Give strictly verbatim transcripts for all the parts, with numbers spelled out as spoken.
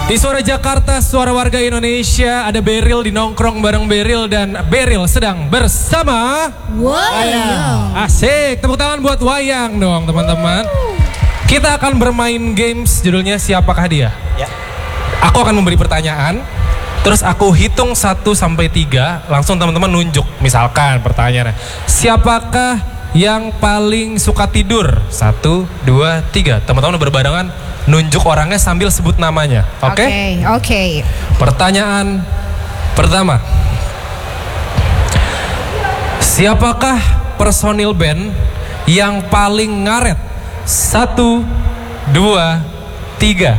Di Suara Jakarta, Suara Warga Indonesia, ada Beril di nongkrong bareng Beril dan Beril sedang bersama Wayang. Asik, tepuk tangan buat Wayang dong teman-teman. Kita akan bermain games, judulnya Siapakah Dia. Ya. Aku akan memberi pertanyaan, terus aku hitung satu sampai tiga, langsung teman-teman nunjuk. Misalkan pertanyaannya, siapakah yang paling suka tidur? Satu, dua, tiga. Teman-teman berbarengan nunjuk orangnya sambil sebut namanya. Oke? Oke, oke. Pertanyaan pertama. Siapakah personil band yang paling ngaret? Satu, dua, tiga.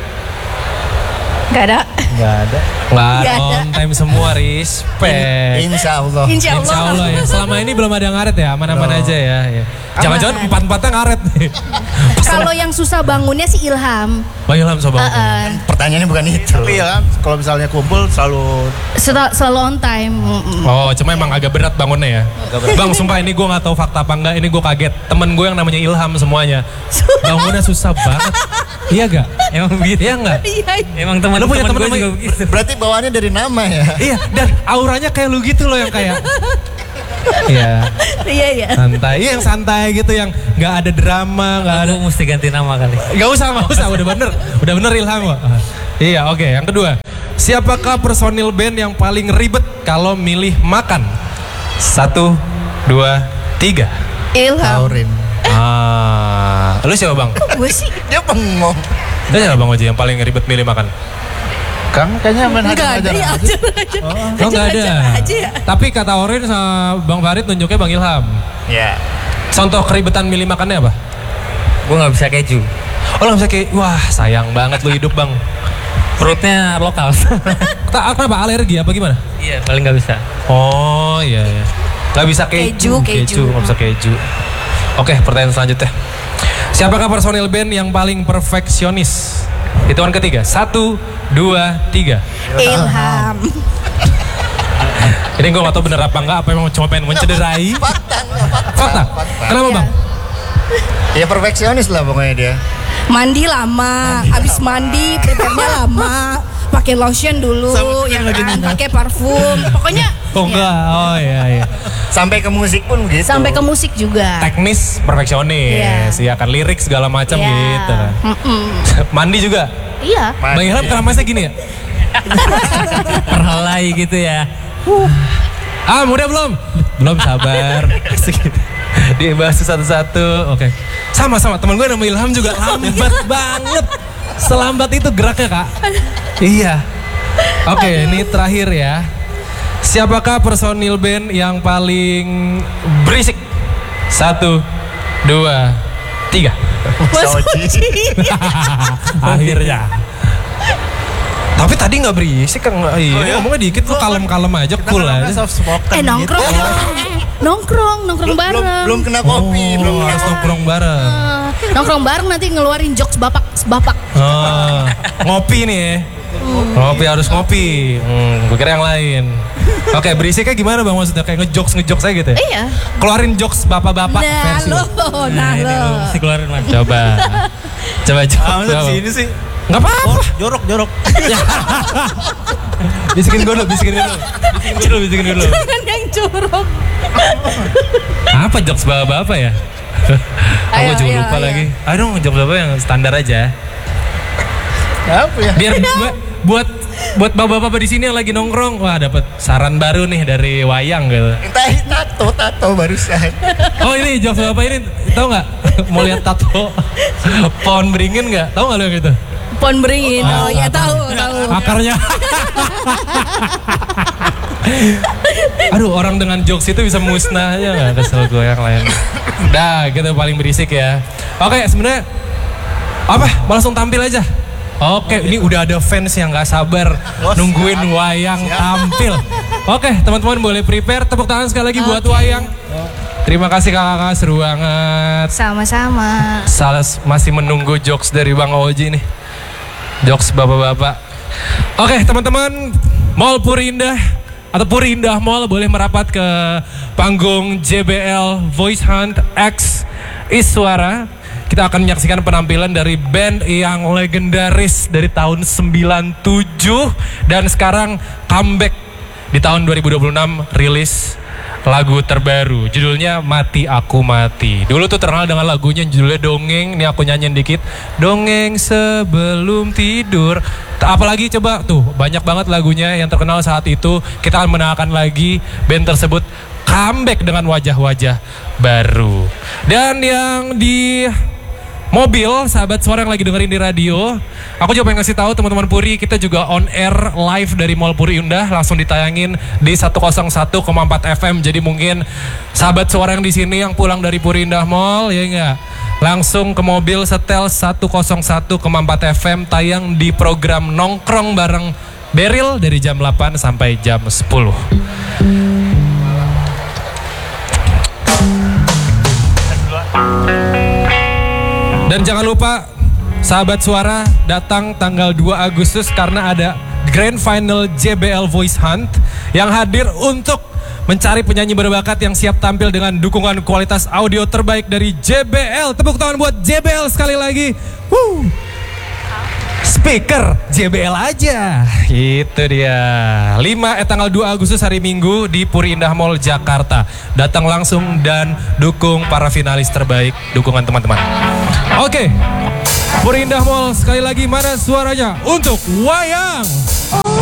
Gak ada. Nggak ada. Nggak Nggak ada. on time semua, respect. Insya Allah. Insya Allah. Insya Allah ya. Selama ini belum ada ngaret ya, aman-aman No. aja ya. ya. Jangan-jangan empat-empatnya ngaret nih. Kalau yang susah bangunnya sih Ilham. Bang Ilham sobat. Uh-uh. Pertanyaannya bukan itu. Tapi ya kan, kalau misalnya kumpul selalu Sel- Selalu on time. Mm-mm. Oh, cuma emang agak berat bangunnya ya. Bang, sumpah ini gue nggak tahu fakta apa enggak. Ini gue kaget. Temen gue yang namanya Ilham semuanya. Bangunnya susah banget. Iya gak? Emang begitu? Iya gak? Iya. Emang teman-teman Lu punya teman gue namanya- juga begitu. berarti bawaannya dari nama ya. Iya, dan auranya kayak lu gitu loh yang kayak. Iya, Iya, iya. santai. Iya yang santai gitu, yang nggak ada drama, nggak ada. Aku mesti ganti nama kali. Gak usah, gak usah. Udah bener, udah bener Ilham kok. Iya, oke. Yang kedua, siapakah personil band yang paling ribet kalau milih makan? Satu, dua, tiga. Ilham. Taurin. Ah, lu siapa bang? Gue sih Dia bengong. Lu siapa bang Oji yang paling ribet milih makan? Kang kayaknya main enggak ada hajar-hajar ya, aja. aja aja. Oh nggak ada. Ajar aja ya. Tapi kata Orin sama Bang Farid nunjuknya Bang Ilham. Ya. Contoh keribetan milih makannya apa? Gue nggak bisa keju. Oh lo bisa kayak, wah sayang banget lu hidup bang. Perutnya lokal. Ta- Kenapa alergi apa gimana? Iya, paling nggak bisa. Oh iya iya. Gak bisa keju. Keju, keju. Gak bisa keju. Oke, pertanyaan selanjutnya. Siapakah personil band yang paling perfeksionis? Hitungan ketiga. Satu, dua, tiga. Ilham. Ini gue gak tau bener apa enggak, apa emang cuma pengen mencederai. Fakta. Fakta. Kenapa bang? Ya perfeksionis lah pokoknya dia. Mandi lama, abis mandi prepare-nya lama, pakai lotion dulu, Sama- ya kan, pakai parfum, pokoknya Oh enggak, oh iya iya. Sampai ke musik pun begitu. sampai ke musik juga. Teknis perfeksionis, Iya. ya kan lirik segala macam Iya. gitu kan. Mm-mm. Mandi juga. Iya. Mandi. Bang Ilham keramasnya gini ya? Perhalai gitu ya. Ah mudah belum? Belum sabar. Asik. Dia bahas satu-satu. Oke. Sama-sama teman gue nama Ilham juga lambat banget. Selambat itu geraknya kak. Iya. Oke, ini terakhir ya. Siapakah personil band yang paling berisik? Satu, dua, tiga. Mas Oji. Akhirnya. Tapi tadi nggak berisik kan? Iya, ngomongnya dikit tuh kalem-kalem aja, cool aja. Soft spoken Eh nongkrong gitu. dong. Nongkrong, nongkrong Belum, belum, bareng. belum kena kopi, Oh, belum kena harus kopi. nongkrong bareng. Eh, nongkrong bareng nanti ngeluarin jokes bapak, bapak. Oh, ngopi nih ya. Ngopi harus ngopi. Hmm, gue kira yang lain. Oke, berisiknya gimana bang maksudnya? Kayak ngejokes ngejokes aja gitu ya? Iya. Keluarin jokes bapak-bapak Nah versi lo, lo. nah ini lo. lu mesti keluarin mas. Coba. Coba coba. Ah, masa coba. di sini sih. Nggak apa-apa. Jorok, jorok. Bisikin gue dulu, bisikin gue dulu. Bisikin dulu, bisikin dulu. Jangan yang curug. Apa jokes bapak-bapak ya? Aku Ayo, juga ayo, lupa ayo. lagi. Aduh, jokes bapak yang standar aja. Apa ya? Biar bu- buat buat bapak-bapak di sini yang lagi nongkrong, wah dapat saran baru nih dari Wayang gitu. Entah tato, tato barusan. Oh ini jokes bapak ini, tahu nggak? Mau lihat tato pohon beringin nggak? Tahu nggak lo yang itu? Pohon beringin. Oh, ya tahu, tahu. Akarnya. Aduh, orang dengan jokes itu bisa musnah aja nggak? Kesel gue yang lain. Dah, gitu paling berisik ya. Oke, sebenarnya apa? Langsung tampil aja. Oke, ini udah ada fans yang nggak sabar Oh, nungguin siap. Wayang Siap. tampil. Oke, teman-teman boleh prepare. Tepuk tangan sekali lagi buat Wayang. Terima kasih kakak-kakak, seru banget. Sama-sama. Salas masih menunggu jokes dari Bang Oji nih. Jokes bapak-bapak. Oke teman-teman, Mall Purindah atau Purindah Mall boleh merapat ke panggung J B L Voice Hunt X Iswara. kita akan menyaksikan penampilan dari band yang legendaris dari tahun sembilan tujuh dan sekarang comeback di tahun dua ribu dua puluh enam, rilis lagu terbaru, judulnya Mati Aku Mati. Dulu tuh terkenal dengan lagunya judulnya Dongeng. Ini aku nyanyiin dikit. Dongeng sebelum tidur. Apalagi coba tuh, banyak banget lagunya yang terkenal saat itu. Kita akan mendengarkan lagi band tersebut comeback dengan wajah-wajah baru. Dan yang di mobil, sahabat suara yang lagi dengerin di radio, aku juga pengen ngasih tahu teman-teman Puri, kita juga on air live dari Mall Puri Indah, langsung ditayangin di seratus satu koma empat F M. Jadi mungkin sahabat suara yang di sini yang pulang dari Puri Indah Mall, ya enggak, langsung ke mobil setel seratus satu koma empat F M, tayang di program Nongkrong bareng Beril dari jam delapan sampai jam sepuluh. Dan jangan lupa sahabat suara datang tanggal dua Agustus karena ada Grand Final J B L Voice Hunt yang hadir untuk mencari penyanyi berbakat yang siap tampil dengan dukungan kualitas audio terbaik dari J B L. Tepuk tangan buat J B L sekali lagi. Woo. Speaker J B L aja. Itu dia. lima eh tanggal dua Agustus hari Minggu di Puri Indah Mall Jakarta. Datang langsung dan dukung para finalis terbaik, dukungan teman-teman. Oke. Puri Indah Mall sekali lagi, mana suaranya untuk Wayang?